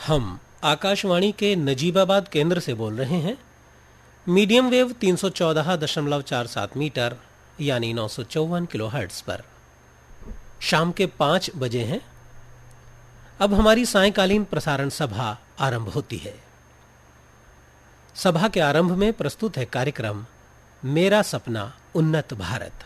हम आकाशवाणी के नजीबाबाद केंद्र से बोल रहे हैं। मीडियम वेव 314.47 मीटर यानी 954 किलोहर्ट्ज पर शाम के 5 बजे हैं। अब हमारी सायंकालीन प्रसारण सभा आरंभ होती है। सभा के आरंभ में प्रस्तुत है कार्यक्रम मेरा सपना उन्नत भारत।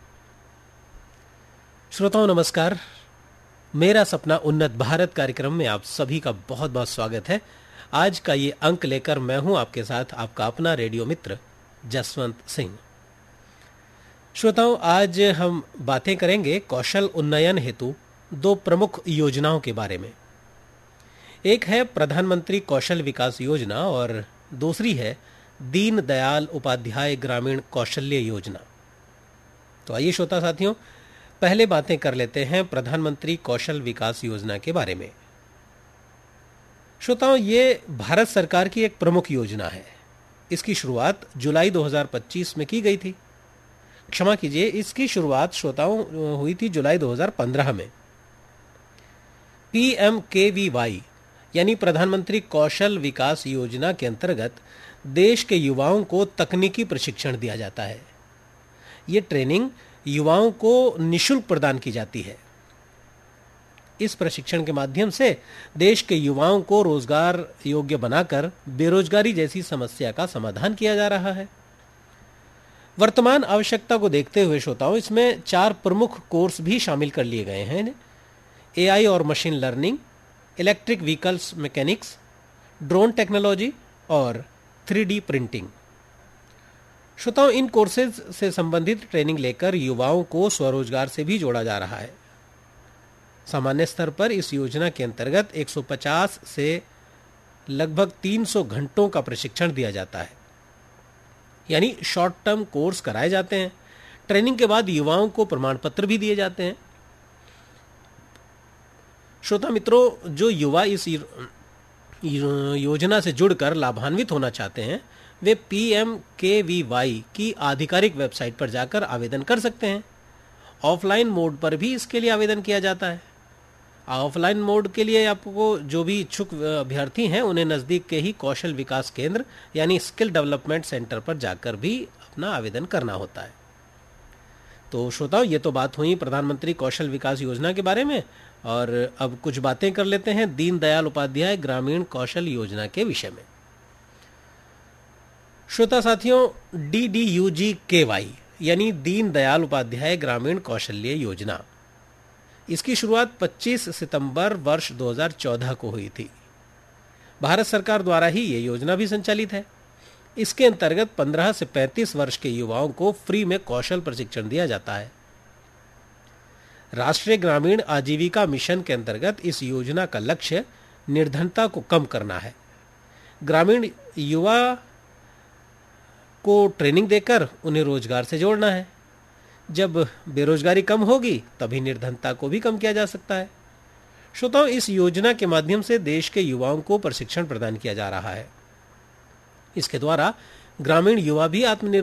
श्रोताओं नमस्कार। मेरा सपना उन्नत भारत कार्यक्रम में आप सभी का बहुत बहुत स्वागत है। आज का ये अंक लेकर मैं हूं आपके साथ आपका अपना रेडियो मित्र जसवंत सिंह। श्रोताओं, आज हम बातें करेंगे कौशल उन्नयन हेतु दो प्रमुख योजनाओं के बारे में। एक है प्रधानमंत्री कौशल विकास योजना और दूसरी है दीन दयाल उपाध्याय ग्रामीण कौशल्य योजना। तो आइए श्रोता साथियों, पहले बातें कर लेते हैं प्रधानमंत्री कौशल विकास योजना के बारे में। श्रोताओं, ये भारत सरकार की एक प्रमुख योजना है। इसकी शुरुआत जुलाई 2025 में की गई थी। क्षमा कीजिए, इसकी शुरुआत श्रोताओं हुई थी जुलाई 2015 में। PMKVY यानी प्रधानमंत्री कौशल विकास योजना के अंतर्गत देश के युवाओं को तकनीकी प्रशिक्षण दिया जाता है। ये ट्रेनिंग युवाओं को निःशुल्क प्रदान की जाती है। इस प्रशिक्षण के माध्यम से देश के युवाओं को रोजगार योग्य बनाकर बेरोजगारी जैसी समस्या का समाधान किया जा रहा है। वर्तमान आवश्यकता को देखते हुए श्रोताओं, इसमें 4 प्रमुख कोर्स भी शामिल कर लिए गए हैं। AI और machine learning, electric vehicles mechanics, drone technology और 3D प्रिंटिंग। श्रोताओं, इन कोर्सेज से संबंधित ट्रेनिंग लेकर युवाओं को स्वरोजगार से भी जोड़ा जा रहा है। सामान्य स्तर पर इस योजना के अंतर्गत 150 से लगभग 300 घंटों का प्रशिक्षण दिया जाता है, यानी शॉर्ट टर्म कोर्स कराए जाते हैं। ट्रेनिंग के बाद युवाओं को प्रमाण पत्र भी दिए जाते हैं। श्रोता मित्रों, जो युवा इस योजना से जुड़कर लाभान्वित होना चाहते हैं वे PMKVY की आधिकारिक वेबसाइट पर जाकर आवेदन कर सकते हैं। ऑफलाइन मोड पर भी इसके लिए आवेदन किया जाता है। ऑफलाइन मोड के लिए आपको जो भी इच्छुक अभ्यर्थी हैं उन्हें नज़दीक के ही कौशल विकास केंद्र यानी स्किल डेवलपमेंट सेंटर पर जाकर भी अपना आवेदन करना होता है। तो श्रोताओं, ये तो बात हुई प्रधानमंत्री कौशल विकास योजना के बारे में, और अब कुछ बातें कर लेते हैं दीन दयाल उपाध्याय ग्रामीण कौशल योजना के विषय में। श्रोता साथियों, DDUGKY यानी दीन दयाल उपाध्याय ग्रामीण कौशल्य योजना, इसकी शुरुआत 25 सितंबर वर्ष 2014 को हुई थी। भारत सरकार द्वारा ही ये योजना भी संचालित है। इसके अंतर्गत 15 से 35 वर्ष के युवाओं को फ्री में कौशल प्रशिक्षण दिया जाता है। राष्ट्रीय ग्रामीण आजीविका मिशन के अंतर्गत इस योजना का लक्ष्य निर्धनता को कम करना है। ग्रामीण युवा को ट्रेनिंग देकर उन्हें रोजगार से जोड़ना है। जब बेरोजगारी कम होगी तभी निर्धनता को भी कम किया जा सकता है। श्रोताओं, इस योजना के माध्यम से देश के युवाओं को प्रशिक्षण प्रदान किया जा रहा है। इसके द्वारा ग्रामीण युवा भी आत्मनिर्भर